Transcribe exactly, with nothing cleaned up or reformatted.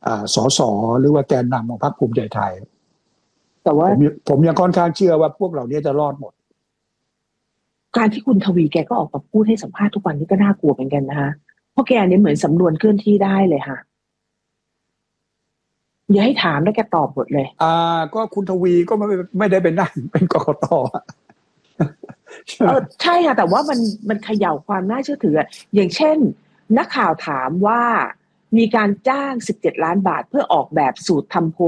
อ่าสสหรือว่าแกนนำของพรรคภูมิใจไทยแต่ว่าผมผมยังค่อนข้างเชื่อว่าพวกเหล่านี้จะรอดหมดการที่คุณทวีแกก็ออกมาพูดให้สัมภาษณ์ทุกวันนี้ก็น่ากลัวเหมือนกันนะคะเพราะแกเนี่ยเหมือนสำนวนเคลื่อนที่ได้เลยค่ะอย่าให้ถามแล้วแกตอบหมดเลยอ่าก็คุณทวีก็ไม่ไม่ได้เป็นนั่งเป็นกกตเออใช่ค่ะแต่ว่ามันมันเขย่าความน่าเชื่อถืออย่างเช่นนักข่าวถามว่ามีการจ้างสิบเจ็ดล้านบาทเพื่อออกแบบสูตรทำโพล